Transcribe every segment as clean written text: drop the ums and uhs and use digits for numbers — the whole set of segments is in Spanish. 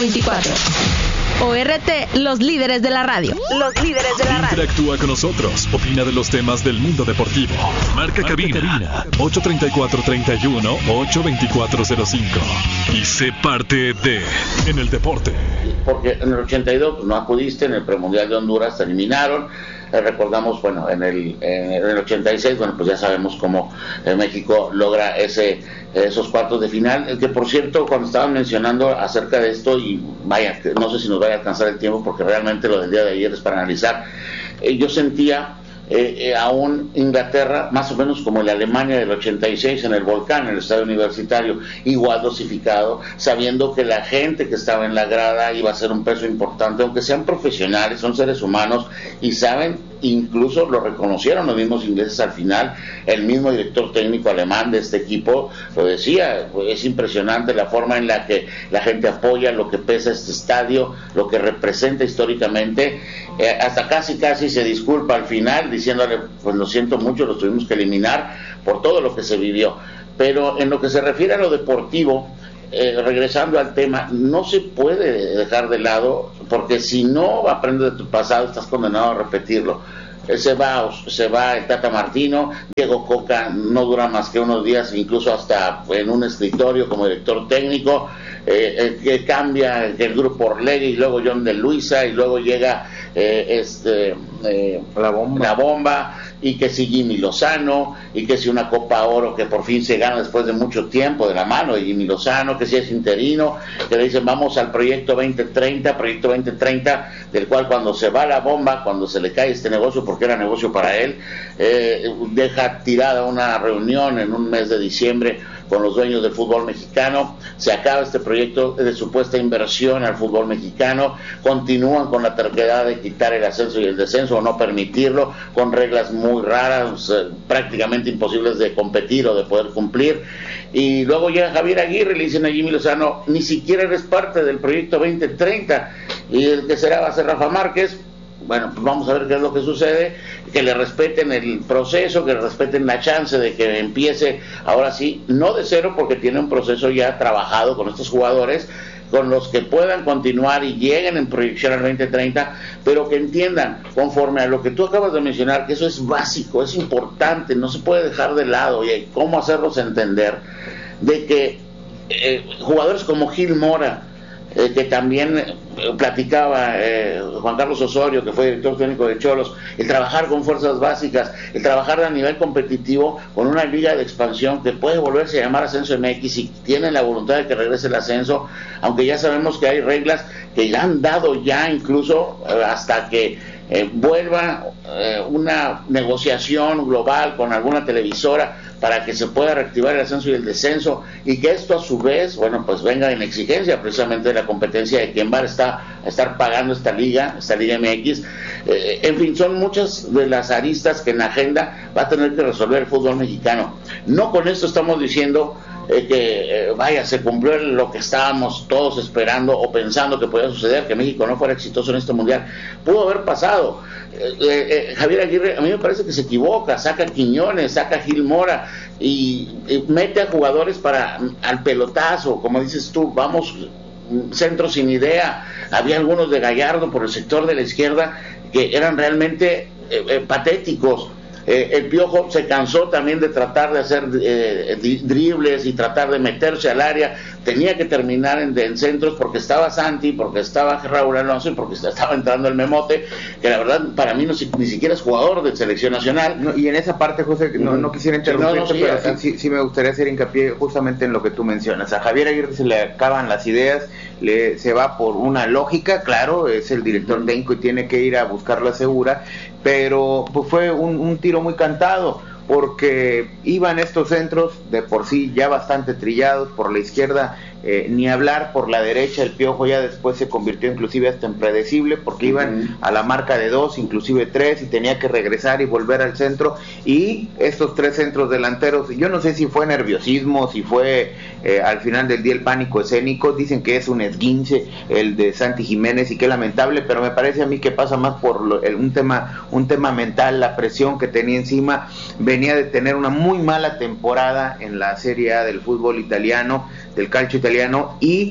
24. ORT, los líderes de la radio. Los líderes de la radio. Interactúa con nosotros. Opina de los temas del mundo deportivo. Marca cabina 834-31-82405. Y sé parte de En el Deporte. Porque en el 82 no acudiste, en el premundial de Honduras te eliminaron. Recordamos, bueno, en el 86, bueno, pues ya sabemos cómo México logra esos cuartos de final, que por cierto, cuando estaban mencionando acerca de esto, y vaya, no sé si nos vaya a alcanzar el tiempo, porque realmente lo del día de ayer es para analizar, yo sentía aún Inglaterra, más o menos como la Alemania del 86 en el Volcán, en el estadio universitario, igual dosificado, sabiendo que la gente que estaba en la grada iba a ser un peso importante, aunque sean profesionales, son seres humanos y saben, incluso lo reconocieron los mismos ingleses al final, el mismo director técnico alemán de este equipo lo decía, es impresionante la forma en la que la gente apoya, lo que pesa este estadio, lo que representa históricamente, hasta casi se disculpa al final diciéndole, pues lo siento mucho, los tuvimos que eliminar por todo lo que se vivió, pero en lo que se refiere a lo deportivo, regresando al tema, no se puede dejar de lado, porque si no aprendes de tu pasado estás condenado a repetirlo. Se va el Tata Martino, Diego Coca no dura más que unos días, incluso hasta en un escritorio como director técnico, que cambia el grupo Orlegui, y luego John de Luisa, y luego llega la bomba, y que si Jimmy Lozano, y que si una Copa Oro que por fin se gana después de mucho tiempo de la mano de Jimmy Lozano, que si es interino, que le dicen vamos al proyecto 2030, del cual cuando se va la bomba, cuando se le cae este negocio, porque era negocio para él, deja tirada una reunión en un mes de diciembre con los dueños del fútbol mexicano, se acaba este proyecto de supuesta inversión al fútbol mexicano, continúan con la terquedad de quitar el ascenso y el descenso o no permitirlo, con reglas muy raras, prácticamente imposibles de competir o de poder cumplir, y luego llega Javier Aguirre y le dicen a Jimmy Lozano, ni siquiera eres parte del proyecto 2030, y el que será va a ser Rafa Márquez. Bueno, pues vamos a ver qué es lo que sucede, que le respeten el proceso, que le respeten la chance de que empiece, ahora sí, no de cero, porque tiene un proceso ya trabajado con estos jugadores, con los que puedan continuar y lleguen en proyección al 2030, pero que entiendan, conforme a lo que tú acabas de mencionar, que eso es básico, es importante, no se puede dejar de lado, y hay cómo hacerlos entender, de que jugadores como Gil Mora, que también platicaba Juan Carlos Osorio, que fue director técnico de Cholos, el trabajar con fuerzas básicas, el trabajar a nivel competitivo con una liga de expansión que puede volverse a llamar Ascenso MX, y tienen la voluntad de que regrese el ascenso, aunque ya sabemos que hay reglas que ya han dado ya incluso hasta que vuelva una negociación global con alguna televisora para que se pueda reactivar el ascenso y el descenso, y que esto a su vez, bueno, pues venga en exigencia precisamente de la competencia de quién va a estar pagando esta liga MX. En fin, son muchas de las aristas que en la agenda va a tener que resolver el fútbol mexicano. No con esto estamos diciendo vaya, se cumplió lo que estábamos todos esperando o pensando que podía suceder, que México no fuera exitoso en este mundial. Pudo haber pasado. Javier Aguirre a mí me parece que se equivoca, saca a Quiñones, saca a Gil Mora y mete a jugadores al pelotazo, como dices tú, vamos, centro sin idea. Había algunos de Gallardo por el sector de la izquierda que eran realmente patéticos. El Piojo se cansó también de tratar de hacer dribles y tratar de meterse al área, tenía que terminar en centros, porque estaba Santi, porque estaba Raúl Alonso y porque estaba entrando el Memote, que la verdad para mí ni siquiera es jugador de selección nacional. No, y en esa parte, José, no quisiera interrumpirte, pero sí me gustaría hacer hincapié justamente en lo que tú mencionas. A Javier Aguirre se le acaban las ideas, se va por una lógica, claro, es el director técnico y tiene que ir a buscar la segura, pero pues fue un tiro muy cantado, porque iban estos centros de por sí ya bastante trillados por la izquierda, ni hablar por la derecha. El Piojo ya después se convirtió inclusive hasta en predecible, porque iban a la marca de 2, inclusive 3, y tenía que regresar y volver al centro, y estos 3 centros delanteros, yo no sé si fue nerviosismo, si fue al final del día el pánico escénico. Dicen que es un esguince el de Santi Jiménez, y qué lamentable, pero me parece a mí que pasa más por un tema mental, la presión que tenía encima. Venía de tener una muy mala temporada en la Serie A del fútbol italiano, del calcio italiano, y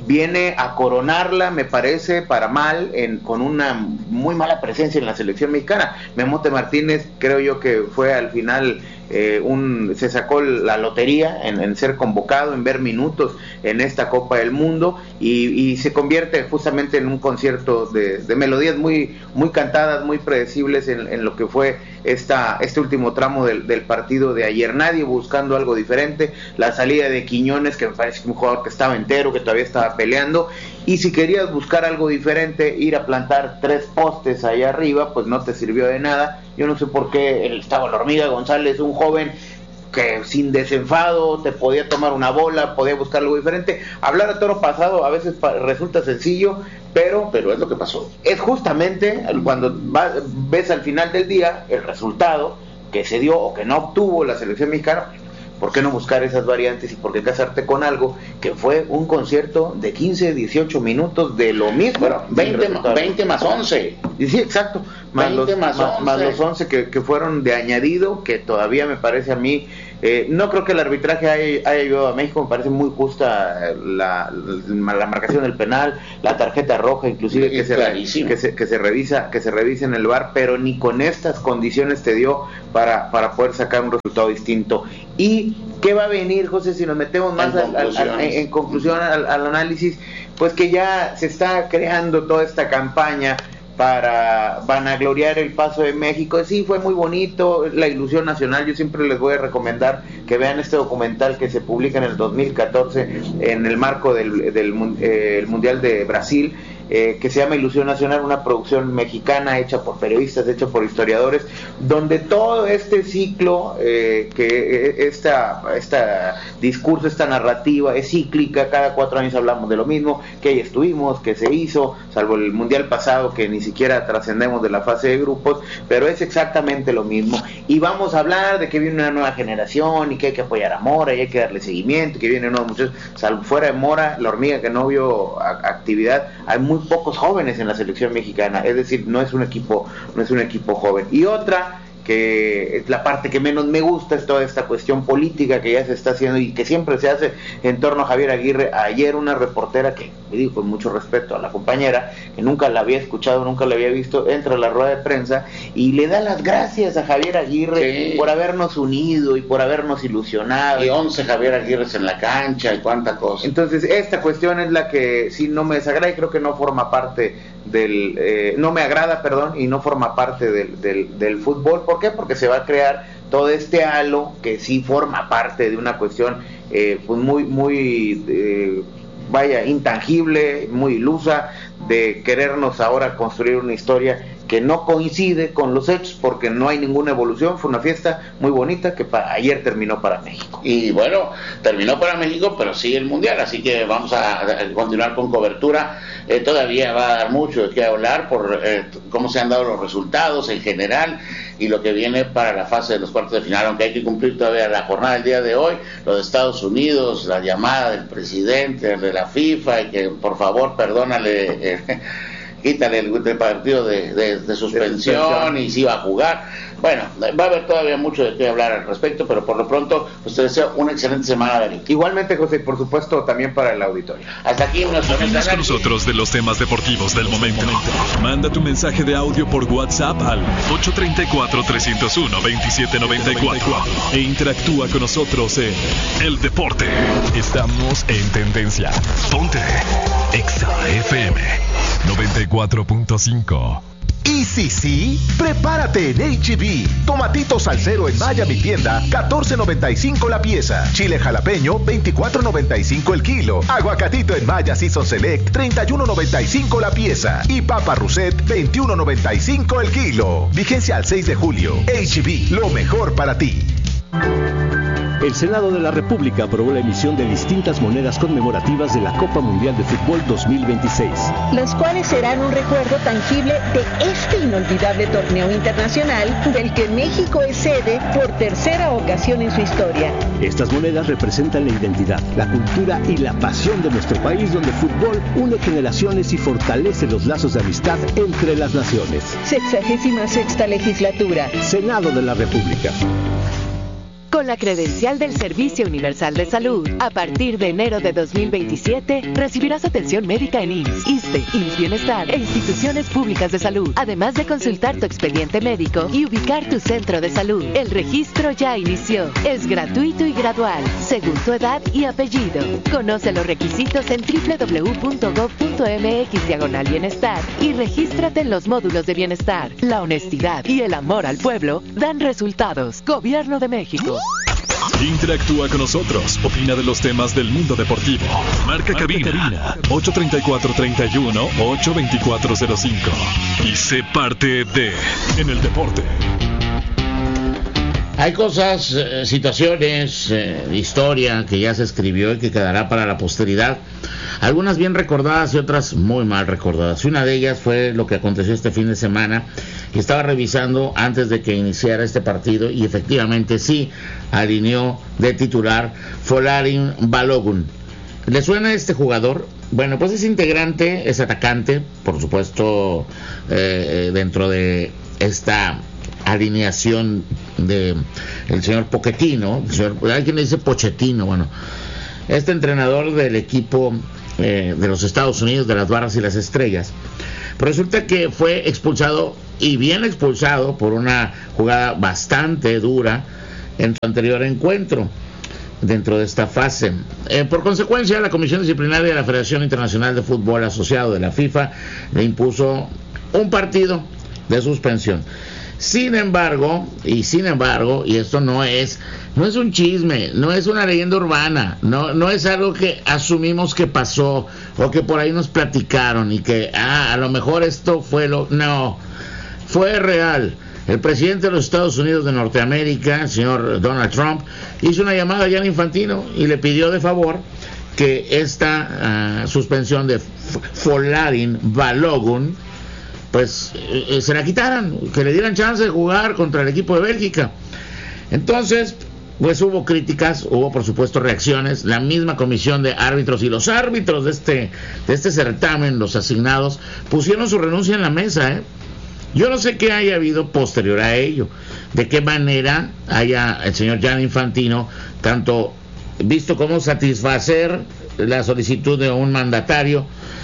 viene a coronarla, me parece, para mal, con una muy mala presencia en la selección mexicana. Memote Martínez, creo yo que fue al final se sacó la lotería en ser convocado, en ver minutos en esta Copa del Mundo, y se convierte justamente en un concierto de melodías muy cantadas, muy predecibles en lo que fue este último tramo del partido de ayer. Nadie buscando algo diferente, la salida de Quiñones, que me parece que un jugador que estaba entero, que todavía estaba peleando, y si querías buscar algo diferente, ir a plantar 3 postes ahí arriba, pues no te sirvió de nada. Yo no sé por qué estaba la Hormiga González, un joven que sin desenfado te podía tomar una bola, podía buscar algo diferente. Hablar a toro pasado a veces resulta sencillo, pero es lo que pasó. Es justamente cuando ves al final del día el resultado que se dio o que no obtuvo la selección mexicana. ¿Por qué no buscar esas variantes y por qué casarte con algo que fue un concierto de 15, 18 minutos de lo mismo? Bueno, 20 más 11. Sí, exacto. Más los 11 que fueron de añadido, que todavía me parece a mí... no creo que el arbitraje haya ayudado a México. Me parece muy justa la marcación del penal, la tarjeta roja, inclusive que se revisa en el VAR, pero ni con estas condiciones te dio para poder sacar un resultado distinto. ¿Y qué va a venir, José, si nos metemos más en conclusión al análisis? Pues que ya se está creando toda esta campaña para vanagloriar el paso de México. Sí, fue muy bonito, la ilusión nacional. Yo siempre les voy a recomendar que vean este documental que se publica en el 2014 en el marco del Mundial de Brasil, que se llama Ilusión Nacional, una producción mexicana hecha por periodistas, hecha por historiadores, donde todo este ciclo, esta discurso, esta narrativa es cíclica. Cada 4 años hablamos de lo mismo, que ahí estuvimos, que se hizo, salvo el Mundial pasado, que ni siquiera trascendemos de la fase de grupos, pero es exactamente lo mismo. Y vamos a hablar de que viene una nueva generación y que hay que apoyar a Mora y hay que darle seguimiento, y que vienen nuevos muchachos. Salvo fuera de Mora, la Hormiga, que no vio actividad, hay muy pocos jóvenes en la selección mexicana, es decir, no es un equipo joven. Y otra, que es la parte que menos me gusta, es toda esta cuestión política que ya se está haciendo y que siempre se hace en torno a Javier Aguirre. Ayer una reportera, que me dijo con mucho respeto a la compañera, que nunca la había escuchado, nunca la había visto, entra a la rueda de prensa y le da las gracias a Javier Aguirre por habernos unido y por habernos ilusionado. Y 11 Javier Aguirres en la cancha y cuánta cosa. Entonces esta cuestión es la que sí no me desagrada y creo que no forma parte no me agrada, y no forma parte del fútbol. ¿Por qué? Porque se va a crear todo este halo que sí forma parte de una cuestión pues muy intangible, muy ilusa, de querernos ahora construir una historia que no coincide con los hechos, porque no hay ninguna evolución. Fue una fiesta muy bonita que ayer terminó para México. Y bueno, terminó para México, pero sigue el Mundial, así que vamos a continuar con cobertura. Todavía va a dar mucho de qué hablar por cómo se han dado los resultados en general y lo que viene para la fase de los cuartos de final, aunque hay que cumplir todavía la jornada del día de hoy, lo de Estados Unidos, la llamada del presidente de la FIFA, y que por favor perdónale, quítale el partido de suspensión y si va a jugar. Bueno, va a haber todavía mucho de qué hablar al respecto, pero por lo pronto, pues te deseo una excelente semana, David. Igualmente, José, por supuesto, también para el auditorio. Hasta aquí nuestro mensaje. Con nosotros de los temas deportivos del momento. Manda tu mensaje de audio por WhatsApp al 834-301-2794 e interactúa con nosotros en El Deporte. Estamos en tendencia. Ponte Exa FM 94.5. Y sí, prepárate en H-E-B. Tomatitos salsero en Maya, mi tienda, $14.95 la pieza. Chile jalapeño, $24.95 el kilo. Aguacatito en Maya Season Select, $31.95 la pieza. Y papa Rousset, $21.95 el kilo. Vigencia al 6 de julio. H-E-B, lo mejor para ti. El Senado de la República aprobó la emisión de distintas monedas conmemorativas de la Copa Mundial de Fútbol 2026. Los cuales serán un recuerdo tangible de este inolvidable torneo internacional del que México es sede por tercera ocasión en su historia. Estas monedas representan la identidad, la cultura y la pasión de nuestro país, donde el fútbol une generaciones y fortalece los lazos de amistad entre las naciones. 66ª legislatura. Senado de la República. Con la credencial del Servicio Universal de Salud, a partir de enero de 2027, recibirás atención médica en IMSS, ISSSTE, IMSS Bienestar e instituciones públicas de salud, además de consultar tu expediente médico y ubicar tu centro de salud. El registro ya inició. Es gratuito y gradual, según tu edad y apellido. Conoce los requisitos en www.gov.mx/bienestar y regístrate en los módulos de bienestar. La honestidad y el amor al pueblo dan resultados. Gobierno de México. Interactúa con nosotros. Opina de los temas del mundo deportivo. Marca cabina 834-31-82405. Y sé parte de En el Deporte. Hay cosas, situaciones, historia que ya se escribió y que quedará para la posteridad. Algunas bien recordadas y otras muy mal recordadas. Una de ellas fue lo que aconteció este fin de semana. Y estaba revisando antes de que iniciara este partido y efectivamente sí alineó de titular Folarin Balogun. ¿Le suena este jugador? Bueno, pues es integrante, es atacante, por supuesto, dentro de esta alineación de el señor Pochettino, hay quien le dice Pochettino, bueno, este entrenador del equipo de los Estados Unidos, de las Barras y las Estrellas. Pero resulta que fue expulsado, y bien expulsado, por una jugada bastante dura en su anterior encuentro dentro de esta fase. Por consecuencia, la Comisión Disciplinaria de la Federación Internacional de Fútbol Asociado de la FIFA le impuso un partido de suspensión. Sin embargo, y esto no es un chisme, no es una leyenda urbana, no es algo que asumimos que pasó o que por ahí nos platicaron y que a lo mejor esto no, fue real. El presidente de los Estados Unidos de Norteamérica, el señor Donald Trump, hizo una llamada a Gianni Infantino y le pidió de favor que esta suspensión de Folarin Balogun pues se la quitaran, que le dieran chance de jugar contra el equipo de Bélgica. Entonces, pues hubo críticas, hubo por supuesto reacciones. La misma comisión de árbitros y los árbitros de este certamen, los asignados, pusieron su renuncia en la mesa, Yo no sé qué haya habido posterior a ello, de qué manera haya el señor Gianni Infantino tanto visto cómo satisfacer la solicitud de un mandatario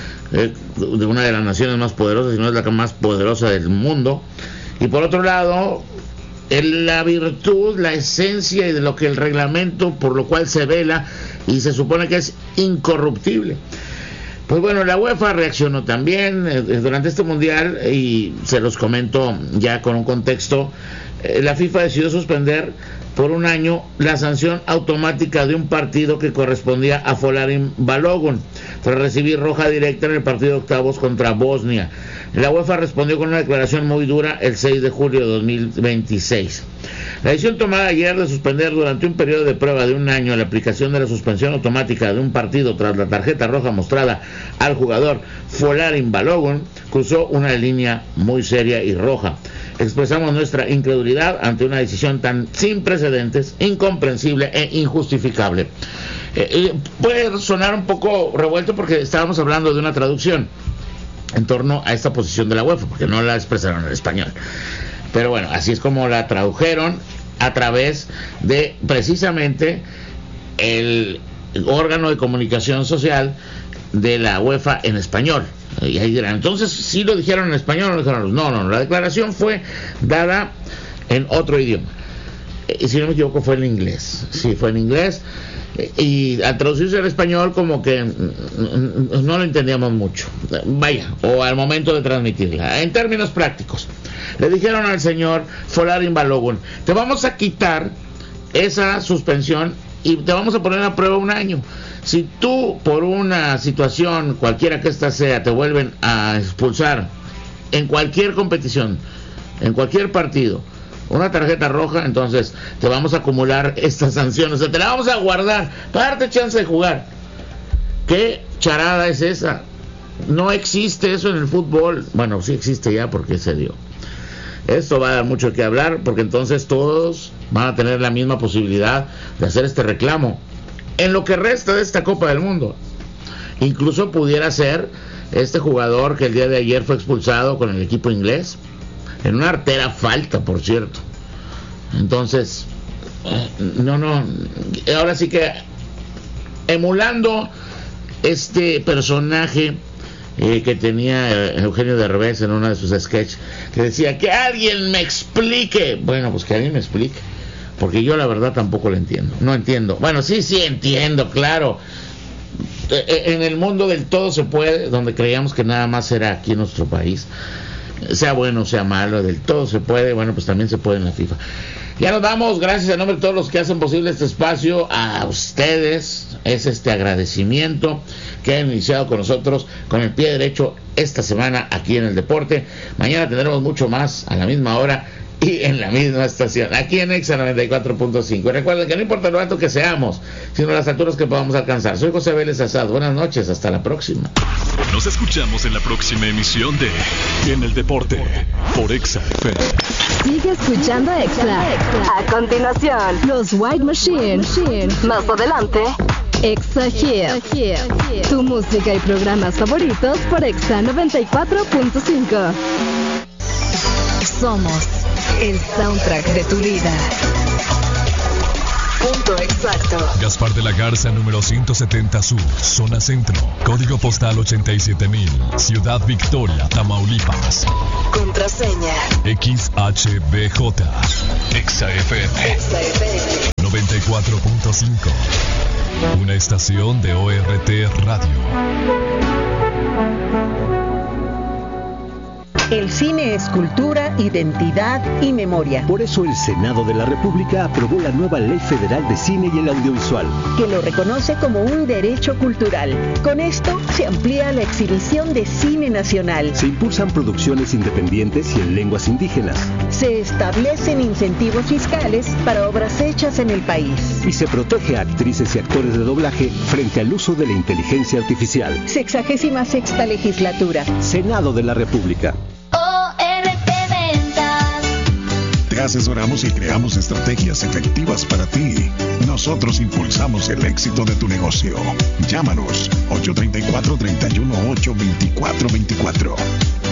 de una de las naciones más poderosas, si no es la más poderosa del mundo, y por otro lado la virtud, la esencia y de lo que el reglamento por lo cual se vela y se supone que es incorruptible. Pues bueno, la UEFA reaccionó también durante este mundial, y se los comento ya con un contexto. La FIFA decidió suspender por un año la sanción automática de un partido que correspondía a Folarin Balogun tras recibir roja directa en el partido de octavos contra Bosnia. La UEFA respondió con una declaración muy dura el 6 de julio de 2026. La decisión tomada ayer de suspender durante un periodo de prueba de un año la aplicación de la suspensión automática de un partido tras la tarjeta roja mostrada al jugador Folarin Balogun cruzó una línea muy seria y roja. Expresamos nuestra incredulidad ante una decisión tan sin precedentes, incomprensible e injustificable. Puede sonar un poco revuelto porque estábamos hablando de una traducción en torno a esta posición de la UEFA, porque no la expresaron en español. Pero bueno, así es como la tradujeron a través de precisamente el órgano de comunicación social de la UEFA en español. Y ahí dirán, entonces, ¿sí lo dijeron en español o no lo dijeron? No, la declaración fue dada en otro idioma. Y si no me equivoco fue en inglés. Sí, fue en inglés. Y al traducirse al español como que no lo entendíamos mucho. Vaya, o al momento de transmitirla. En términos prácticos, le dijeron al señor Folarin Balogun, te vamos a quitar esa suspensión y te vamos a poner a prueba un año. Si tú, por una situación, cualquiera que ésta sea, te vuelven a expulsar en cualquier competición, en cualquier partido, una tarjeta roja, entonces te vamos a acumular esta sanción, o sea, te la vamos a guardar para darte chance de jugar. ¿Qué charada es esa? No existe eso en el fútbol. Bueno, sí existe ya porque se dio. Esto va a dar mucho que hablar, porque entonces todos van a tener la misma posibilidad de hacer este reclamo en lo que resta de esta Copa del Mundo. Incluso pudiera ser este jugador que el día de ayer fue expulsado con el equipo inglés, en una artera falta, por cierto. Entonces, ahora sí que emulando este personaje que tenía Eugenio Derbez en uno de sus sketches, que decía que alguien me explique. Bueno, pues que alguien me explique, porque yo la verdad tampoco lo entiendo. No entiendo. Bueno, sí entiendo, claro. En el mundo del todo se puede, donde creíamos que nada más era aquí en nuestro país, sea bueno, sea malo, del todo se puede. Bueno, pues también se puede en la FIFA. Ya nos vamos, gracias a nombre de todos los que hacen posible este espacio, a ustedes, es este agradecimiento que han iniciado con nosotros con el pie derecho esta semana aquí en El Deporte. Mañana tendremos mucho más a la misma hora y en la misma estación, aquí en Exa 94.5. Recuerden que no importa lo alto que seamos, sino las alturas que podamos alcanzar. Soy José Vélez Azad, buenas noches, hasta la próxima. Nos escuchamos en la próxima emisión de En el Deporte por Exa FM. Sigue escuchando Exa. A continuación, los White Machine. Más adelante, Exa Here. Tu música y programas favoritos por Exa 94.5. Somos el soundtrack de tu vida. Punto exacto. Gaspar de la Garza, número 170 Sur, zona centro, código postal 87,000, Ciudad Victoria, Tamaulipas. Contraseña XHBJ. XFM 94.5. Una estación de ORT Radio. El cine es cultura, identidad y memoria. Por eso el Senado de la República aprobó la nueva Ley Federal de Cine y el Audiovisual, que lo reconoce como un derecho cultural. Con esto se amplía la exhibición de cine nacional. Se impulsan producciones independientes y en lenguas indígenas. Se establecen incentivos fiscales para obras hechas en el país. Y se protege a actrices y actores de doblaje frente al uso de la inteligencia artificial. 66ª legislatura. Senado de la República. Te asesoramos y creamos estrategias efectivas para ti. Nosotros impulsamos el éxito de tu negocio. Llámanos 834-318-2424.